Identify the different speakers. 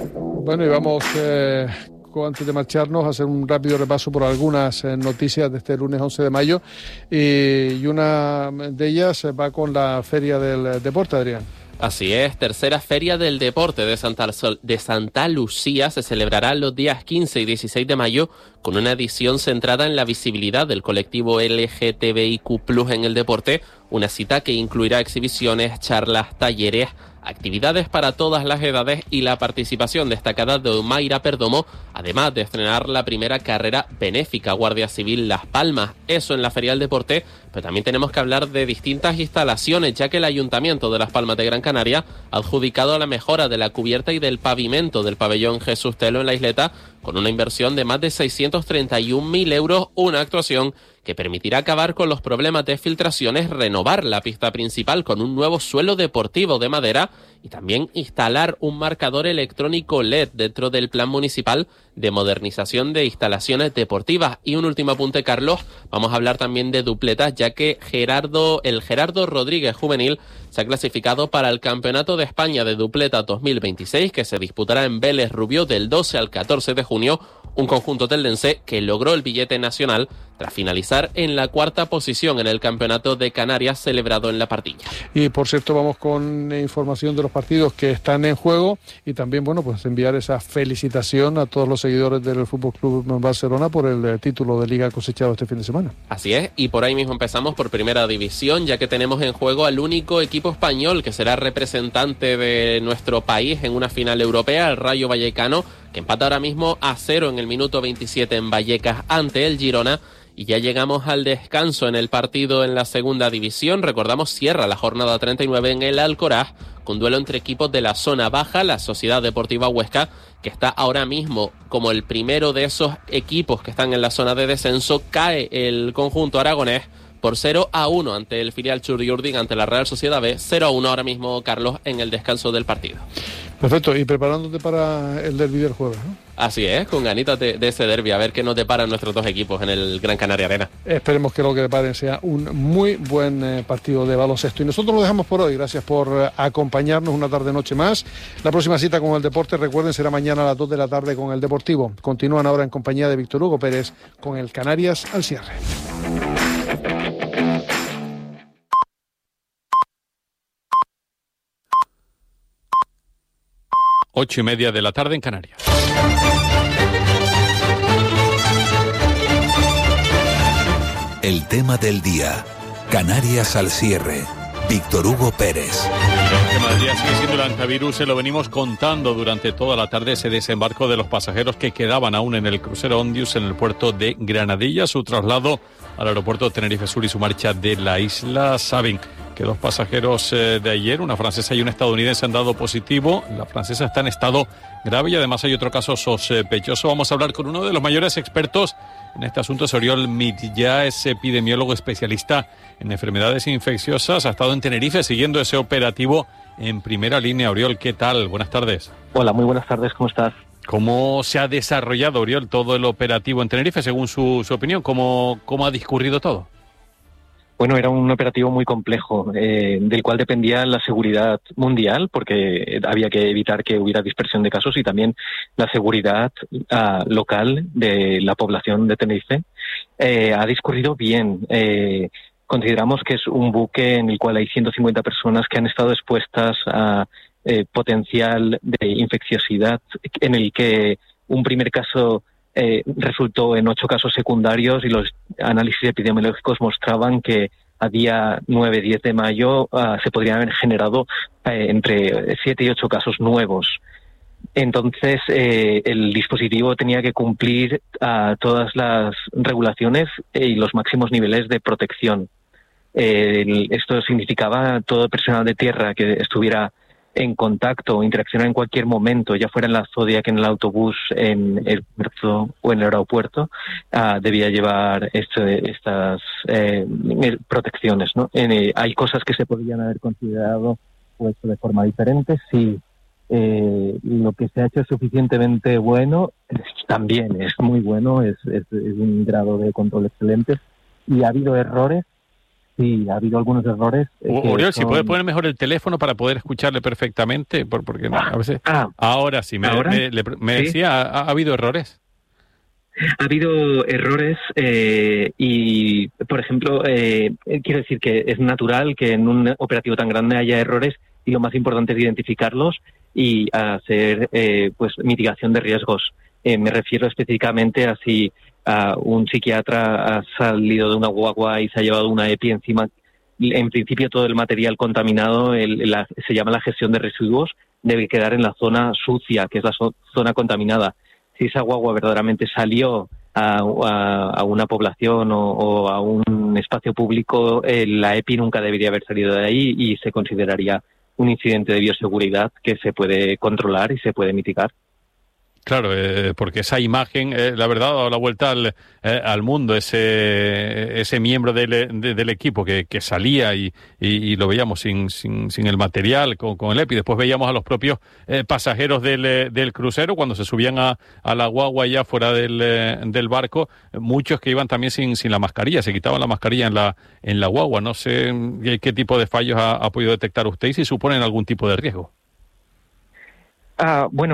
Speaker 1: Bueno, y vamos, antes de marcharnos, a hacer un rápido repaso por algunas noticias de este lunes 11 de mayo. Y una de ellas va con la Feria del Deporte, Adrián.
Speaker 2: Así es, tercera Feria del Deporte de Santa Lucía se celebrará los días 15 y 16 de mayo con una edición centrada en la visibilidad del colectivo LGTBIQ+ en el deporte, una cita que incluirá exhibiciones, charlas, talleres, actividades para todas las edades y la participación destacada de Omaira Perdomo, además de estrenar la primera carrera benéfica Guardia Civil Las Palmas. Eso en la Feria del Deporte, pero también tenemos que hablar de distintas instalaciones, ya que el Ayuntamiento de Las Palmas de Gran Canaria ha adjudicado la mejora de la cubierta y del pavimento del pabellón Jesús Telo en la isleta, con una inversión de más de 631.000 euros, una actuación que permitirá acabar con los problemas de filtraciones, renovar la pista principal con un nuevo suelo deportivo de madera y también instalar un marcador electrónico LED dentro del plan municipal de modernización de instalaciones deportivas. Y un último apunte, Carlos, vamos a hablar también de dupletas, ya que el Gerardo Rodríguez Juvenil se ha clasificado para el Campeonato de España de Dupleta 2026, que se disputará en Vélez Rubio del 12 al 14 de junio, un conjunto teldense que logró el billete nacional tras finalizar en la cuarta posición en el Campeonato de Canarias celebrado en La Partilla.
Speaker 1: Y por cierto, vamos con información de los partidos que están en juego y también, bueno, pues enviar esa felicitación a todos los seguidores del Fútbol Club Barcelona por el título de Liga cosechado este fin de semana.
Speaker 2: Así es, y por ahí mismo empezamos por Primera División, ya que tenemos en juego al único equipo español que será representante de nuestro país en una final europea, el Rayo Vallecano, que empata ahora mismo a 0 en el minuto 27 en Vallecas ante el Girona. Y ya llegamos al descanso en el partido en la Segunda División. Recordamos, cierra la jornada 39 en el Alcoraz, con duelo entre equipos de la zona baja, la Sociedad Deportiva Huesca, que está ahora mismo como el primero de esos equipos que están en la zona de descenso. Cae el conjunto aragonés por 0-1 ante el filial Txuri-Urdin, ante la Real Sociedad B. 0-1 ahora mismo, Carlos, en el descanso del partido.
Speaker 1: Perfecto, y preparándote para el derbi del jueves, ¿no?
Speaker 2: Así es, con ganitas de ese derbi, a ver qué nos deparan nuestros dos equipos en el Gran Canaria Arena.
Speaker 1: Esperemos que lo que deparen sea un muy buen partido de baloncesto. Y nosotros lo dejamos por hoy. Gracias por acompañarnos una tarde-noche más. La próxima cita con el deporte, recuerden, será mañana a las 2 de la tarde con el Deportivo. Continúan ahora en compañía de Víctor Hugo Pérez con el Canarias al cierre.
Speaker 3: Ocho y media de la tarde en Canarias.
Speaker 4: El tema del día. Canarias al cierre. Víctor Hugo Pérez.
Speaker 3: El tema del día sigue siendo el antivirus. Se lo venimos contando durante toda la tarde, ese desembarco de los pasajeros que quedaban aún en el crucero Ondius en el puerto de Granadilla, su traslado al aeropuerto de Tenerife Sur y su marcha de la isla. Saben que dos pasajeros de ayer, una francesa y un estadounidense, han dado positivo. La francesa está en estado grave y además hay otro caso sospechoso. Vamos a hablar con uno de los mayores expertos en este asunto, es Oriol Mitjà, es epidemiólogo especialista en enfermedades infecciosas. Ha estado en Tenerife siguiendo ese operativo en primera línea. Oriol, ¿qué tal? Buenas tardes.
Speaker 5: Hola, muy buenas tardes, ¿cómo estás?
Speaker 3: ¿Cómo se ha desarrollado, Oriol, todo el operativo en Tenerife, según su opinión? ¿Cómo ha discurrido todo?
Speaker 5: Bueno, era un operativo muy complejo, del cual dependía la seguridad mundial, porque había que evitar que hubiera dispersión de casos, y también la seguridad local de la población de Tenerife. Ha discurrido bien. Consideramos que es un buque en el cual hay 150 personas que han estado expuestas a potencial de infecciosidad, en el que un primer caso resultó en 8 casos secundarios, y los análisis epidemiológicos mostraban que a día 9-10 de mayo se podrían haber generado entre 7 y 8 casos nuevos. Entonces, el dispositivo tenía que cumplir todas las regulaciones y los máximos niveles de protección. Esto significaba todo el personal de tierra que estuviera en contacto o interaccionar en cualquier momento, ya fuera en la Zodiac, en el autobús, en el puerto o en el aeropuerto, debía llevar estas protecciones, ¿no? Hay cosas que se podrían haber considerado puesto de forma diferente. Sí, lo que se ha hecho es suficientemente bueno, también es muy bueno, es un grado de control excelente, y ha habido errores sí, ha habido algunos errores.
Speaker 3: Oriol, si puedes poner mejor el teléfono para poder escucharle perfectamente, porque a veces... Ahora sí, me
Speaker 5: ¿Sí?
Speaker 3: decía, ¿ha habido errores?
Speaker 5: Ha habido errores y, por ejemplo, quiero decir que es natural que en un operativo tan grande haya errores y lo más importante es identificarlos y hacer pues mitigación de riesgos. Me refiero específicamente a si un psiquiatra ha salido de una guagua y se ha llevado una EPI encima. En principio todo el material contaminado, se llama la gestión de residuos, debe quedar en la zona sucia, que es la zona contaminada. Si esa guagua verdaderamente salió a una población o a un espacio público, la EPI nunca debería haber salido de ahí y se consideraría un incidente de bioseguridad que se puede controlar y se puede mitigar.
Speaker 3: Claro, porque esa imagen, la verdad, ha dado la vuelta al mundo, ese miembro del equipo que salía y lo veíamos sin el material, con el EPI. Después veíamos a los propios pasajeros del crucero cuando se subían a la guagua ya fuera del barco, muchos que iban también sin la mascarilla, se quitaban la mascarilla en la guagua. No sé qué tipo de fallos ha podido detectar usted y si suponen algún tipo de riesgo.
Speaker 5: Bueno,